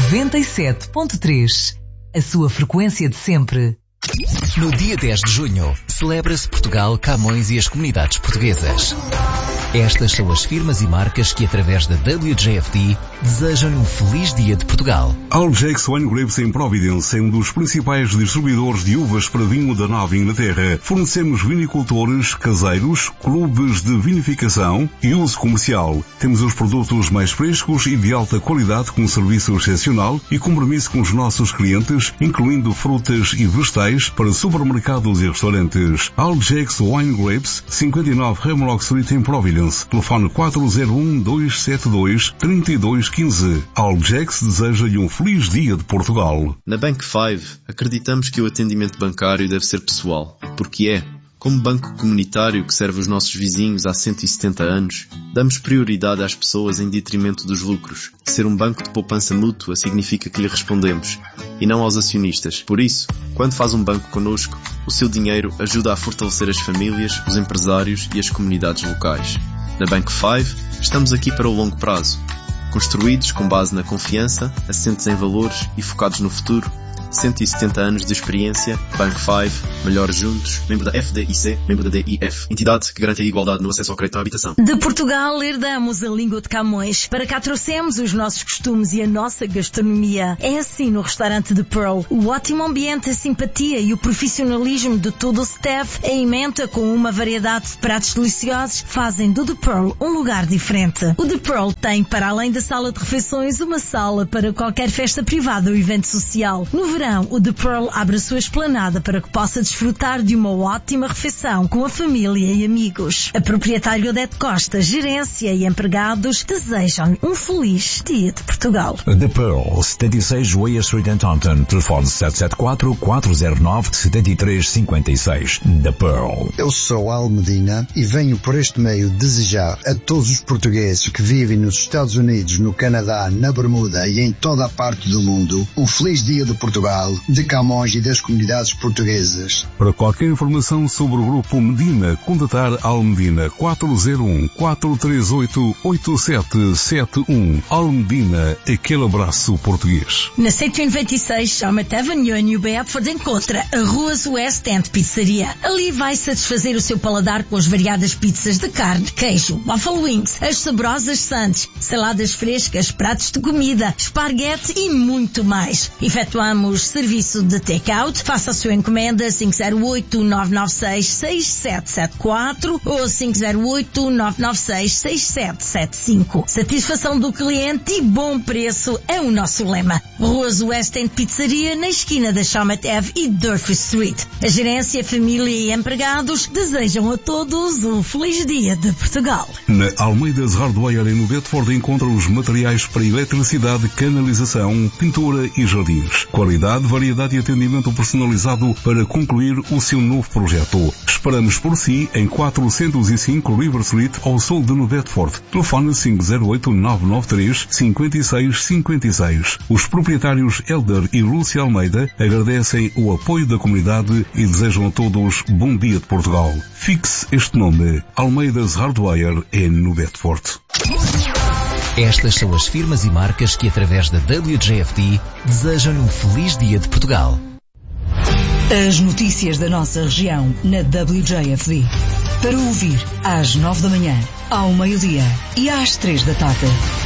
97.3, a sua frequência de sempre. No dia 10 de junho, celebra-se Portugal, Camões e as comunidades portuguesas. Estas são as firmas e marcas que, através da WJFD, desejam um feliz dia de Portugal. Algex Wine Grapes em Providence é um dos principais distribuidores de uvas para vinho da Nova Inglaterra. Fornecemos vinicultores, caseiros, clubes de vinificação e uso comercial. Temos os produtos mais frescos e de alta qualidade com serviço excepcional e compromisso com os nossos clientes, incluindo frutas e vegetais para supermercados e restaurantes. Algex Wine Grapes, 59 Hemlock Street em Providence. Telefone 401-272-3215. Algex deseja-lhe um feliz dia de Portugal. Na Bank 5, acreditamos que o atendimento bancário deve ser pessoal, porque é. Como banco comunitário que serve os nossos vizinhos há 170 anos, damos prioridade às pessoas em detrimento dos lucros. Ser um banco de poupança mútua significa que lhe respondemos, e não aos acionistas. Por isso, quando faz um banco connosco, o seu dinheiro ajuda a fortalecer as famílias, os empresários e as comunidades locais. Na Bank 5, estamos aqui para o longo prazo. Construídos com base na confiança, assentes em valores e focados no futuro, 170 anos de experiência, Bank 5, melhor juntos, membro da FDIC, membro da DIF, entidade que garante a igualdade no acesso ao crédito à habitação. De Portugal herdamos a língua de Camões, para cá trouxemos os nossos costumes e a nossa gastronomia. É assim no restaurante The Pearl. O ótimo ambiente, a simpatia e o profissionalismo de todo o staff, a emenda com uma variedade de pratos deliciosos, fazem do The Pearl um lugar diferente. O The Pearl tem, para além da sala de refeições, uma sala para qualquer festa privada ou evento social. No verão, o The Pearl abre a sua esplanada para que possa desfrutar de uma ótima refeição com a família e amigos. A proprietária Odete Costa, gerência e empregados desejam um feliz dia de Portugal. The Pearl, 76 Weir Street em Taunton. Telefone 774-409-7356. The Pearl. Eu sou Al Medina e venho por este meio desejar a todos os portugueses que vivem nos Estados Unidos, no Canadá, na Bermuda e em toda a parte do mundo um feliz dia de Portugal, de Camões e das comunidades portuguesas. Para qualquer informação sobre o Grupo Medina, contatar Al Medina 401-438-8771. Al Medina, aquele abraço português. Na 126 Summit Avenue, em New Bedford, encontra a Ruas West End Pizzaria. Ali vai satisfazer o seu paladar com as variadas pizzas de carne, queijo, waffle wings, as saborosas sandes, saladas frescas, pratos de comida, esparguete e muito mais. Efetuamos serviço de take-out. Faça a sua encomenda 508-996-6774 ou 508-996-6775. Satisfação do cliente e bom preço é o nosso lema. Ruas West End Pizzaria, na esquina da Summit Ave e Durfee Street. A gerência, família e empregados desejam a todos um feliz dia de Portugal. Na Almeidas Hardware em Bedford encontra os materiais para eletricidade, canalização, pintura e jardins. Qualidade, variedade e atendimento personalizado para concluir o seu novo projeto. Esperamos por si em 405 River Street, ao sul de New Bedford. Telefone 508-993-5656. Os proprietários Elder e Lúcia Almeida agradecem o apoio da comunidade e desejam a todos bom dia de Portugal. Fixe este nome: Almeidas Hardware em New Bedford. Estas são as firmas e marcas que, através da WJFD, desejam um feliz dia de Portugal. As notícias da nossa região na WJFD. Para ouvir às 9 da manhã, ao meio-dia e às 3 da tarde.